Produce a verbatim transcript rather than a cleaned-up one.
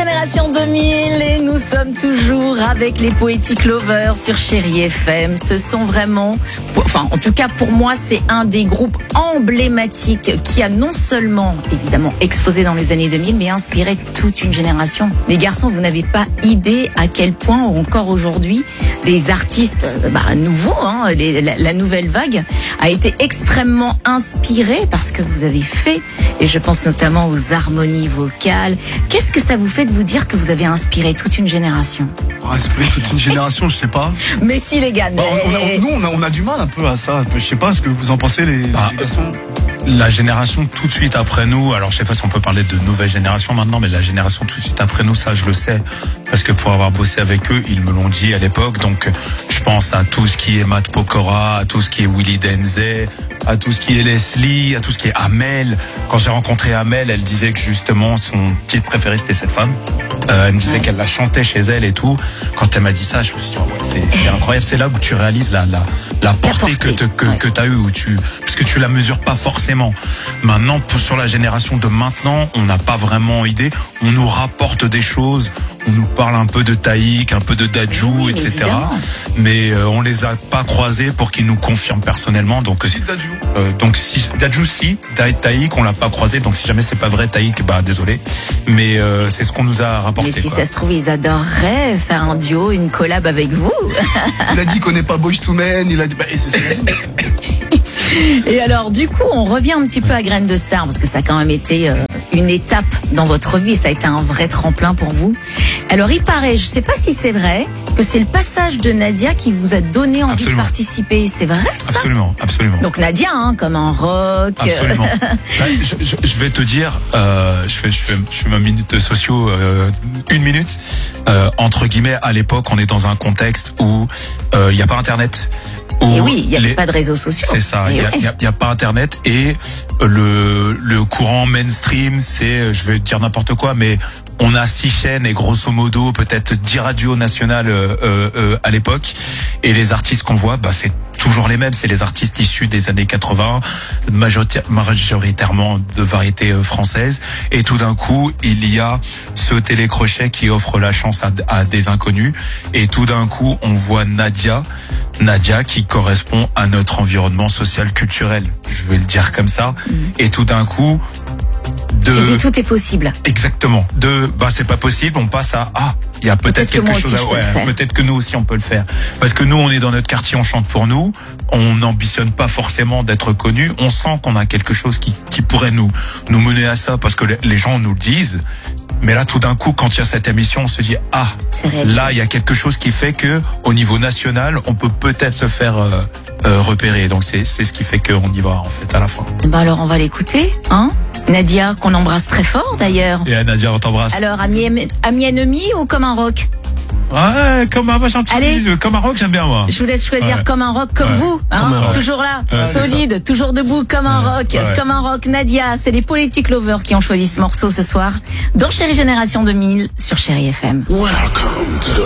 Génération deux mille et nous sommes toujours avec les Poetic Lovers sur Chérie F M. Ce sont vraiment, enfin en tout cas pour moi, c'est un des groupes emblématiques qui a non seulement évidemment explosé dans les années deux mille, mais inspiré toute une génération. Les garçons, vous n'avez pas idée à quel point encore aujourd'hui des artistes bah, nouveaux, hein, les, la, la nouvelle vague a été extrêmement inspirée parce que vous avez fait, et je pense notamment aux harmonies vocales. Qu'est-ce que ça vous fait de vous dire que vous avez inspiré toute une génération? Inspiré toute une génération, je sais pas. Mais si les gars, bah, on, on a, nous on a, on a du mal un peu à ça. Je sais pas ce que vous en pensez les, bah, les garçons. La génération tout de suite après nous, alors je sais pas si on peut parler de nouvelle génération maintenant, mais la génération tout de suite après nous, ça je le sais, parce que pour avoir bossé avec eux, ils me l'ont dit à l'époque, donc je pense à tout ce qui est Matt Pokora, à tout ce qui est Willy Denze, à tout ce qui est Leslie, à tout ce qui est Amel. Quand j'ai rencontré Amel, elle disait que justement son titre préféré c'était cette femme. Euh, elle me disait qu'elle la chantait chez elle et tout. Quand elle m'a dit ça, je me suis dit oh ouais, c'est, c'est incroyable. C'est là où tu réalises la la la portée, la portée. que te, que ouais. que t'as eu, où tu parce que tu la mesures pas forcément. Maintenant, pour, sur la génération de maintenant, on n'a pas vraiment idée. On nous rapporte des choses, on nous parle un peu de Taïk, un peu de Dadju, oui, et cetera. Évidemment. Mais euh, on les a pas croisés pour qu'ils nous confirment personnellement. Donc si Dadju. Euh, donc si Dadju si, Taïk on l'a pas croisé. Donc si jamais c'est pas vrai Taïk, bah désolé. Mais euh, c'est ce qu'on nous a rapporté. Mais si quoi. ça se trouve, ils adoreraient faire un duo, une collab avec vous. Il a dit qu'on n'est pas Boyz two Men. Il a dit. Bah, c'est ça. Et alors, du coup, on revient un petit peu à Graines de Star, parce que ça a quand même été euh, une étape dans votre vie, ça a été un vrai tremplin pour vous. Alors, il paraît, je sais pas si c'est vrai, que c'est le passage de Nadia qui vous a donné envie absolument. de participer. C'est vrai, ça? Absolument, absolument. Donc Nadia, hein, comme un rock. Absolument. Bah, je, je, je vais te dire, euh, je fais, je fais, je fais ma minute de sociaux, euh, une minute. Euh, entre guillemets, à l'époque, on est dans un contexte où il euh, n'y a pas Internet. Et oui, il n'y avait les... pas de réseaux sociaux. C'est ça, il n'y ouais. a, a, a pas Internet et le, le courant mainstream, c'est, je vais dire n'importe quoi, mais on a six chaînes et grosso modo peut-être dix radios nationales euh, euh, à l'époque. Et les artistes qu'on voit, bah, c'est toujours les mêmes. C'est les artistes issus des années quatre-vingts, majoritairement de variété française. Et tout d'un coup, il y a ce télécrochet qui offre la chance à, à des inconnus. Et tout d'un coup, on voit Nadia, Nadia qui correspond à notre environnement social culturel. Je vais le dire comme ça. Mmh. Et tout d'un coup, de... Tu dis tout est possible. Exactement. De bah c'est pas possible, on passe à ah il y a peut-être, peut-être quelque chose à ouais, peut-être que nous aussi on peut le faire. Parce que nous on est dans notre quartier, on chante pour nous, on n'ambitionne pas forcément d'être connu, on sent qu'on a quelque chose qui qui pourrait nous nous mener à ça parce que les gens nous le disent. Mais là, tout d'un coup, quand il y a cette émission, on se dit ah, là, il y a quelque chose qui fait que, au niveau national, on peut peut-être se faire euh, euh, repérer. Donc c'est c'est ce qui fait qu'on y va en fait à la fin. Ben alors, on va l'écouter, hein, Nadia, qu'on embrasse très fort d'ailleurs. Et Nadia, on t'embrasse. Alors, ami, ami ennemi ou comme un rock? Ouais, comme un, moi, Allez, comme un rock, j'aime bien moi. Je vous laisse choisir ouais. comme un rock, comme ouais. vous, hein, comme un toujours là, ouais, solide, toujours debout, comme un ouais. rock, ouais. comme un rock. Nadia, c'est les Poetic Lovers qui ont choisi ce morceau ce soir dans Chérie Génération deux mille sur Chérie F M. Welcome to the